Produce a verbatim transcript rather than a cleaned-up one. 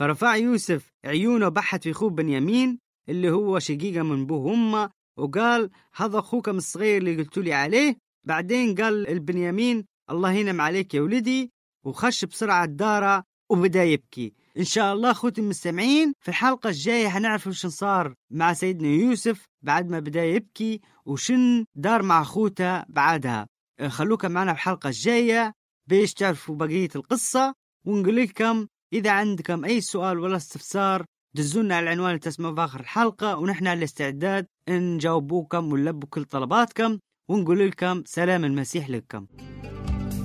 فرفع يوسف عيونه بحث في أخوه بنيامين اللي هو شقيقة من أبوه وأمه، وقال هذا أخوكم الصغير اللي قلتوا لي عليه. بعدين قال البنيامين الله ينعم عليك يا ولدي، وخش بسرعة الدارة وبدأ يبكي. إن شاء الله أخوتي المستمعين في الحلقة الجاية هنعرف وش صار مع سيدنا يوسف بعد ما بدأ يبكي، وشن دار مع أخوته بعدها. خلوكم معنا في الحلقة الجاية بيش تعرفوا بقية القصة، ونقول لكم إذا عندكم أي سؤال ولا استفسار دزونا على العنوان اللي تسمعوا في آخر الحلقة، ونحن على الاستعداد نجاوبوكم ونلبوا كل طلباتكم، ونقول لكم سلام المسيح لكم.